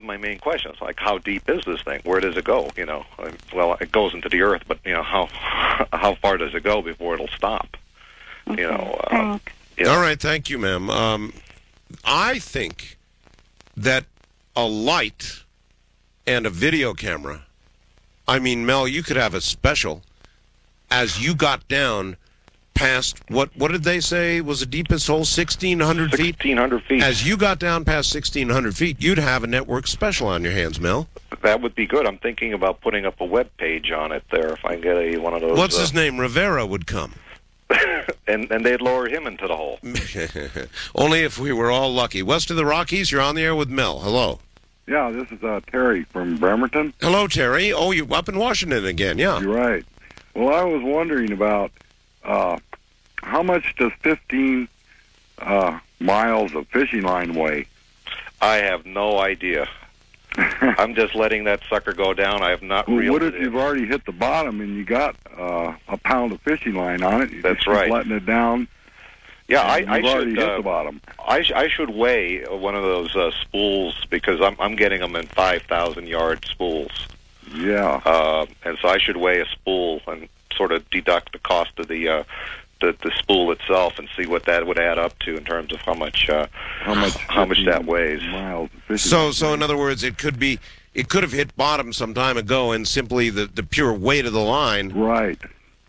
my main question. It's like, how deep is this thing? Where does it go? Well, it goes into the earth, but how far does it go before it'll stop? Okay. All right, thank you, ma'am. I think that a light and a video camera, I mean, Mel, you could have a special as you got down past, what did they say was the deepest hole, 1,600 feet? 1,600 feet. As you got down past 1,600 feet, you'd have a network special on your hands, Mel. That would be good. I'm thinking about putting up a web page on it there if I can get one of those. What's his name? Rivera would come. and they'd lower him into the hole. Only if we were all lucky. West of the Rockies, you're on the air with Mel. Hello. Yeah, this is Terry from Bremerton. Hello, Terry. Oh, you're up in Washington again, yeah. You're right. Well, I was wondering about how much does 15 miles of fishing line weigh? I have no idea. I'm just letting that sucker go down. I have not reeled What it if you've in. already hit the bottom and you got a pound of fishing line on it? You That's just keep right. letting it down. Yeah, I You've already should hit the bottom. I should weigh one of those spools because I'm getting them in 5,000 yard spools. Yeah. And so I should weigh a spool and sort of deduct the cost of the spool itself and see what that would add up to in terms of how much that weighs. Miles of fishing So in other words, it could have hit bottom some time ago, and simply the pure weight of the line. Right.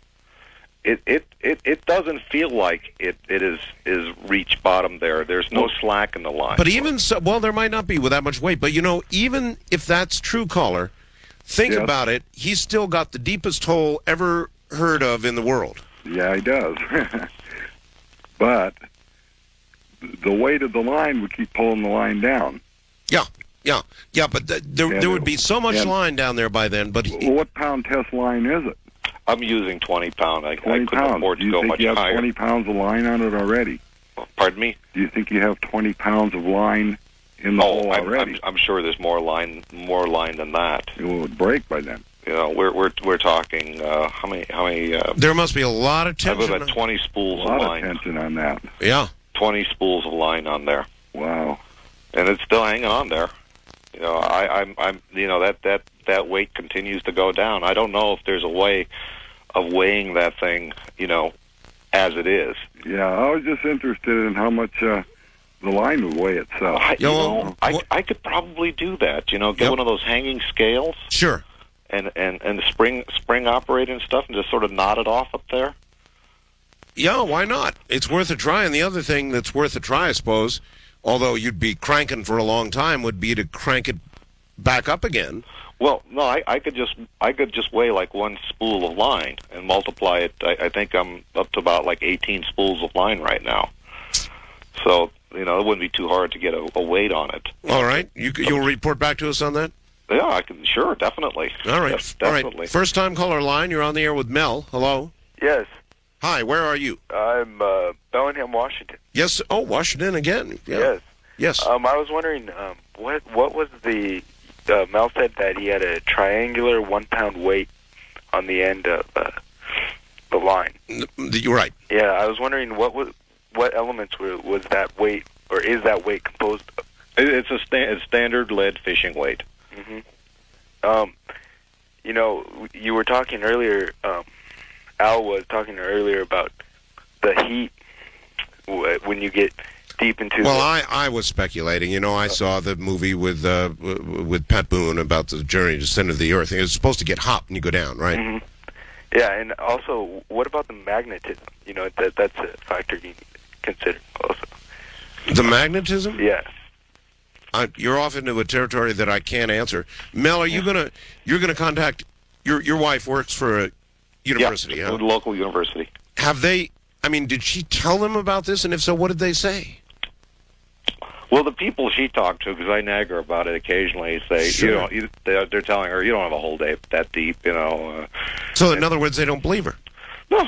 It doesn't feel like it is reached bottom there. There's no slack in the line. But even so, well, there might not be with that much weight. But even if that's true, caller, think about it. He's still got the deepest hole ever heard of in the world. Yeah, he does. But the weight of the line would keep pulling the line down. Yeah. But there would be so much line down there by then. But Well, what pound test line is it? I'm using 20 pound. I 20 couldn't pounds. afford Do to you go think much you have higher. 20 pounds of line on it already? Pardon me? Do you think you have 20 pounds of line in the hole already? I'm sure there's more line than that. It would break by then. We're talking how many there must be a lot of I have tension. about 20 spools A of lot line. of tension on that. Yeah. 20 spools of line on there. Wow. And it's still hanging on there. I'm that weight continues to go down. I don't know if there's a way of weighing that thing, as it is. Yeah, I was just interested in how much the line would weigh itself. I could probably do that. Get one of those hanging scales. Sure. And the spring operated and stuff, and just sort of knot it off up there. Yeah, why not? It's worth a try. And the other thing that's worth a try, I suppose, although you'd be cranking for a long time, would be to crank it back up again. Well, no, I could just weigh like one spool of line and multiply it. I think I'm up to about like 18 spools of line right now. So it wouldn't be too hard to get a weight on it. All right, you'll report back to us on that. Yeah, I can. Sure, definitely. All right, definitely. All right. First time caller line. You're on the air with Mel. Hello. Yes. Hi. Where are you? I'm Bellingham, Washington. Yes. Oh, Washington again. Yeah. Yes. Yes. I was wondering what was the Mel said that he had a triangular 1 pound weight on the end of the line. You're right. Yeah, I was wondering what elements was that weight, or is that weight composed of? It's a standard lead fishing weight. Mm-hmm. You were talking earlier. Al was talking earlier about the heat when you get deep into. Well, I was speculating. I saw the movie with Pat Boone about the journey to the center of the earth. It's supposed to get hot when you go down, right? Mm-hmm. Yeah, and also, what about the magnetism? That's a factor you need to consider also. The magnetism? Yeah. You're off into a territory that I can't answer. Mel, are you you're gonna contact your wife works for a university, yeah, huh? a local university. Have they? I mean, did she tell them about this? And if so, what did they say? Well, the people she talked to, because I nag her about it occasionally, say, Sure. they're telling her, you don't have a hole that deep, So, in other words, they don't believe her. No.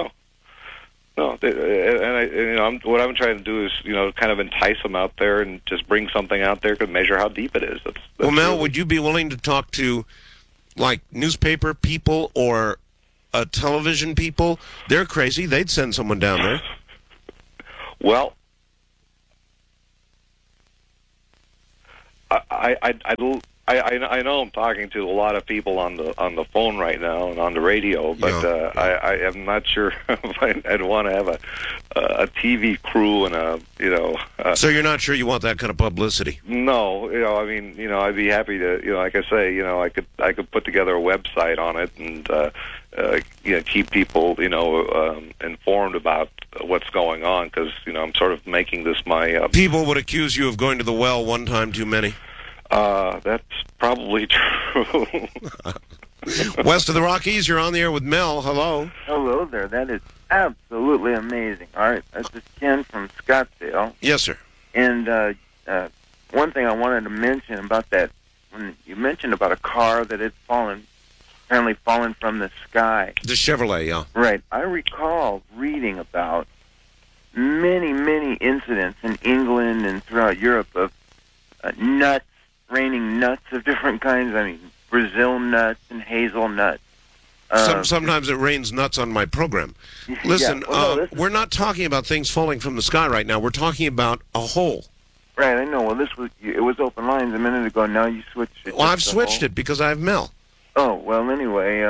What I'm trying to do is, kind of entice them out there and just bring something out there to measure how deep it is. That's Well, Mel, really... would you be willing to talk to, like, newspaper people or television people? They're crazy. They'd send someone down there. Well, I know I'm talking to a lot of people on the phone right now and on the radio, but I am not sure if I'd want to have a TV crew and So you're not sure you want that kind of publicity? No, I mean, I'd be happy to, like I say, I could put together a website on it and keep people, informed about what's going on, because I'm sort of making this my. People would accuse you of going to the well one time too many. That's probably true. West of the Rockies, you're on the air with Mel. Hello. Hello there. That is absolutely amazing. All right, this is Ken from Scottsdale. Yes, sir. And one thing I wanted to mention about that, when you mentioned about a car that had apparently fallen from the sky. The Chevrolet, yeah. Right. I recall reading about many, many incidents in England and throughout Europe of nuts, raining nuts of different kinds. I mean, Brazil nuts and hazelnuts. Sometimes it rains nuts on my program. Listen, we're not talking about things falling from the sky right now. We're talking about a hole. Right, I know. Well, it was open lines a minute ago. Now you switched it. Well, I've switched it because I have Mel. Oh, well, anyway,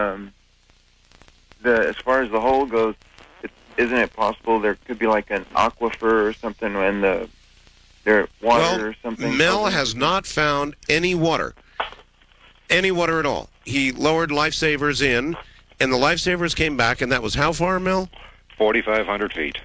as far as the hole goes, isn't it possible there could be like an aquifer or something and there water or something? Mel has not found any water at all. He lowered lifesavers in, and the lifesavers came back, and that was how far, Mel? 4,500 feet.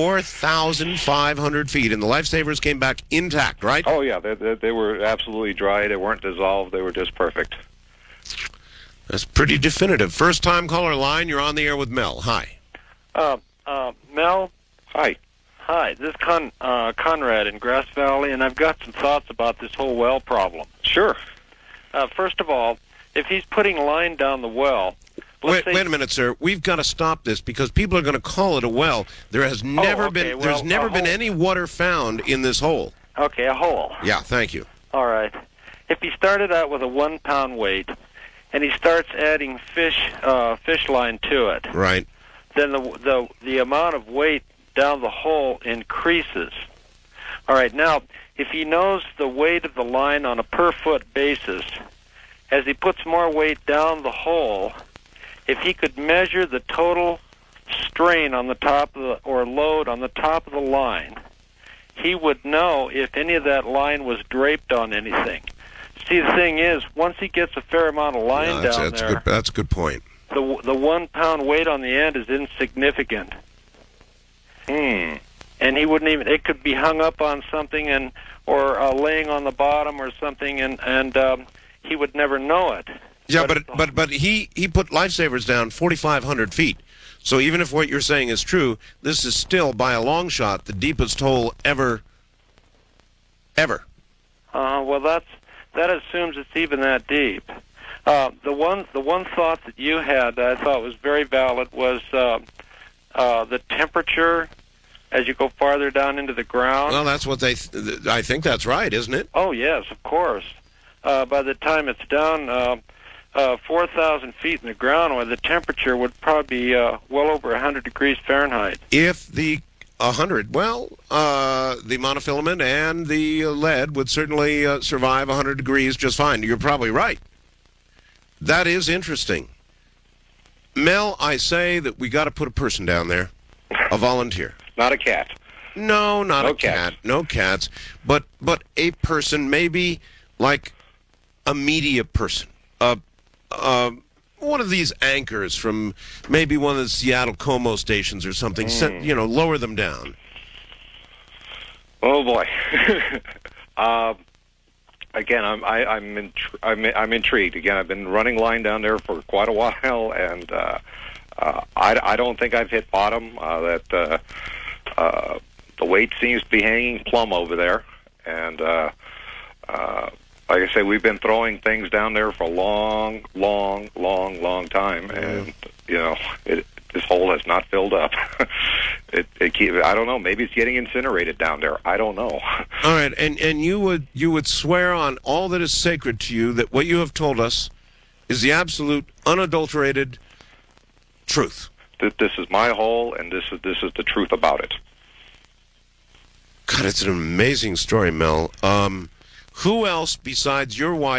4,500 feet, and the lifesavers came back intact, right? Oh, yeah. They were absolutely dry. They weren't dissolved. They were just perfect. That's pretty definitive. First-time caller line, you're on the air with Mel. Hi. Mel? Hi. Hi, this is Conrad in Grass Valley, and I've got some thoughts about this whole well problem. Sure. First of all, if he's putting line down the well... Wait a minute, sir. We've got to stop this because people are going to call it a well. There has never been any water found in this hole. Okay, a hole. Yeah, thank you. All right. If he started out with a 1 pound weight and he starts adding fish line to it, right, then the amount of weight down the hole increases. All right. Now, if he knows the weight of the line on a per foot basis, as he puts more weight down the hole, if he could measure the total strain on the top of or load on the top of the line, he would know if any of that line was draped on anything. See, the thing is, once he gets a fair amount of line down there, that's a good point. The 1 pound weight on the end is insignificant. And he wouldn't even. It could be hung up on something or laying on the bottom or something, and he would never know it. Yeah, but he put lifesavers down 4,500 feet. So even if what you're saying is true, this is still by a long shot the deepest hole ever. Well, that assumes it's even that deep. The one thought that you had that I thought was very valid was the temperature as you go farther down into the ground. Well, that's what I think that's right, isn't it? Oh yes, of course. By the time it's down 4,000 feet in the ground, where the temperature would probably be well over 100 degrees Fahrenheit. If the 100, the monofilament and the lead would certainly survive 100 degrees just fine. You're probably right. That is interesting. Mel, I say that we got to put a person down there, a volunteer. Not a cat. No, not a cat. No cats. But a person, maybe like a media person. One of these anchors from maybe one of the Seattle Como stations or something. Lower them down. Oh boy. Again, I'm intrigued. Again, I've been running line down there for quite a while, and I don't think I've hit bottom. The weight seems to be hanging plumb over there, and like I say, we've been throwing things down there for a long time, and this hole has not filled up. I don't know. Maybe it's getting incinerated down there. I don't know. All right, and you would swear on all that is sacred to you that what you have told us is the absolute, unadulterated truth. This is my hole, and this is the truth about it. God, it's an amazing story, Mel. Who else besides your wife